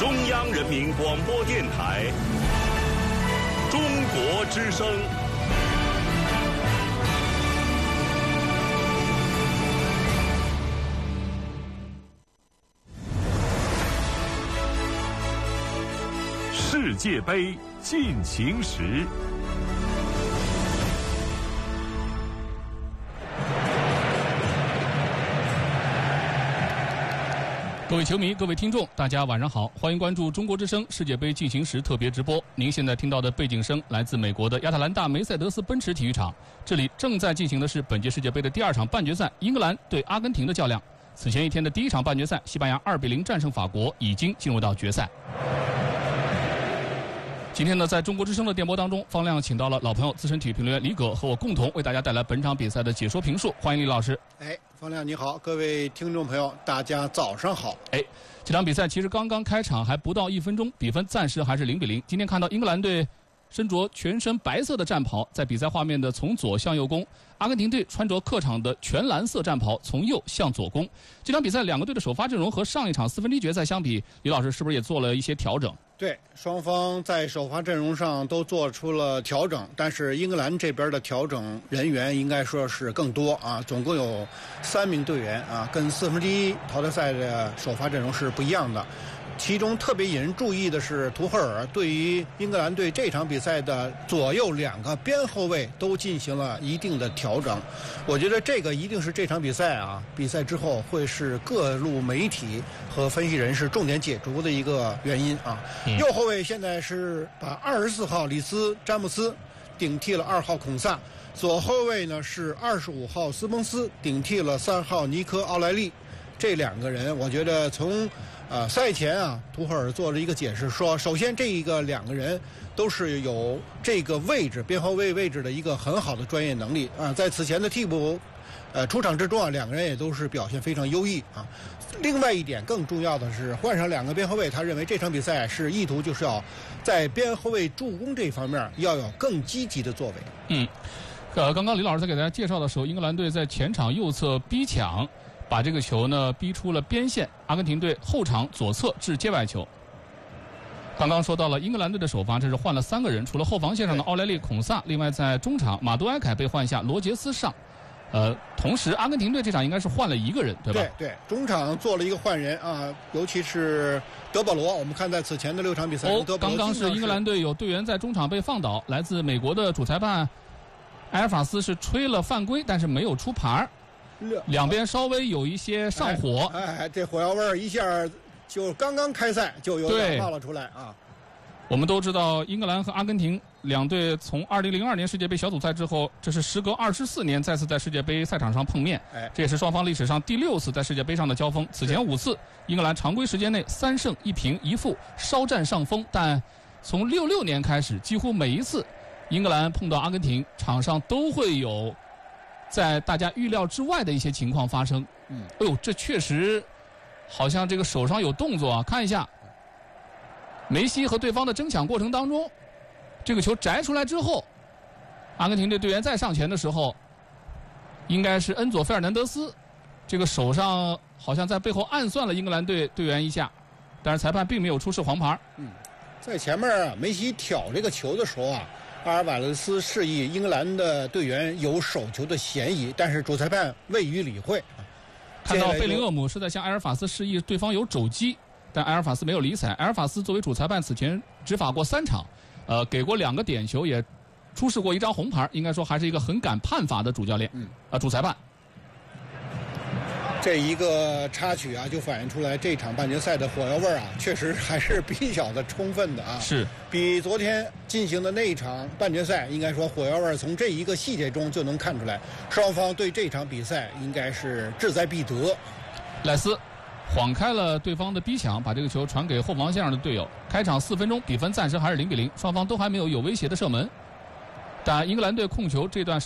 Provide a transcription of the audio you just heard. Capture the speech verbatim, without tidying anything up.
中央人民广播电台中国之声。世界杯进行时。 各位球迷、各位听众，大家晚上好，欢迎关注中国之声世界杯进行时特别直播。您现在听到的背景声来自美国的亚特兰大梅赛德斯奔驰体育场，这里正在进行的是本届世界杯的第二场半决赛，英格兰对阿根廷的较量。此前一天的第一场半决赛，西班牙二比零战胜法国，已经进入到决赛。今天呢，在中国之声的电波当中，方亮请到了老朋友资深体育评论员李葛和我共同为大家带来本场比赛的解说评述。欢迎李老师。 哎，方亮你好，各位听众朋友，大家早上好。 哎，这场比赛其实刚刚开场还不到一分钟，比分暂时还是零比零。今天看到英格兰队身着全身白色的战袍，在比赛画面的从左向右攻；阿根廷队穿着客场的全蓝色战袍，从右向左攻。这场比赛两个队的首发阵容和上一场四分之一决赛相比，李老师是不是也做了一些调整？ 对，双方在首发阵容上都做出了调整，但是英格兰这边的调整人员应该说是更多啊，总共有三名队员啊，跟四分之一淘汰赛的首发阵容是不一样的。其中特别引人注意的是，图赫尔对于英格兰队这场比赛的左右两个边后卫都进行了一定的调整。我觉得这个一定是这场比赛啊，比赛之后会是各路媒体和分析人士重点解读的一个原因啊。嗯、右后卫现在是把二十四号里斯詹姆斯顶替了二号孔萨，左后卫呢是二十五号斯蒙斯顶替了三号尼科奥莱利。这两个人，我觉得从呃，赛前啊，图赫尔做了一个解释，说首先这一个两个人都是有这个位置边后卫位置的一个很好的专业能力啊，在此前的替补呃出场之中啊，两个人也都是表现非常优异啊。另外一点更重要的是，换上两个边后卫，他认为这场比赛是意图就是要在边后卫助攻这方面要有更积极的作为。 嗯，呃，刚刚李老师在给大家介绍的时候，英格兰队在前场右侧逼抢。把这个球呢逼出了边线，阿根廷队后场左侧至界外球。刚刚说到了英格兰队的首发，这是换了三个人，除了后防线上的奥莱利、孔萨，另外在中场马杜埃凯被换下，罗杰斯上。呃，同时阿根廷队这场应该是换了一个人，对吧？ 对对，中场做了一个换人啊，尤其是德保罗，我们看在此前的六场比赛中， 哦， 德保罗刚刚是英格兰队有队员在中场被放倒，来自美国的主裁判埃尔法斯是吹了犯规，但是没有出牌。两边稍微有一些上火， 哎，哎这火药味儿一下就刚刚开赛就有点冒了出来啊。 我们都知道，英格兰和阿根廷两队从二零零二年世界杯小组赛之后，这是时隔二十四年再次在世界杯赛场上碰面， 哎， 这也是双方历史上第六次在世界杯上的交锋。此前五次，英格兰常规时间内三胜一平一负，稍占上风，但从六六年开始，几乎每一次英格兰碰到阿根廷，场上都会有在大家预料之外的一些情况发生。嗯，哎呦，这确实好像这个手上有动作啊！看一下，梅西和对方的争抢过程当中，这个球摘出来之后，阿根廷队队员再上前的时候，应该是恩佐·费尔南德斯，这个手上好像在背后暗算了英格兰队队员一下，但是裁判并没有出示黄牌。 嗯，在前面啊，梅西挑这个球的时候啊，阿尔瓦雷斯示意英格兰的队员有手球的嫌疑，但是主裁判未予理会。 看到贝林厄姆是在向埃尔法斯示意对方有肘击，但埃尔法斯没有理睬。埃尔法斯作为主裁判，此前执法过三场，呃，给过两个点球，也出示过一张红牌，应该说还是一个很敢判罚的主教练，嗯，啊、呃，主裁判。 这一个插曲啊，就反映出来这场半决赛的火药味啊，确实还是比较的充分的啊。 是， 比昨天进行的那一场半决赛，应该说火药味从这一个细节中就能看出来，双方对这场比赛应该是志在必得。 赖斯晃开了对方的逼抢，把这个球传给后防线上的队友。开场四分钟，比分暂时还是零比零，双方都还没有有威胁的射门。但英格兰队控球这段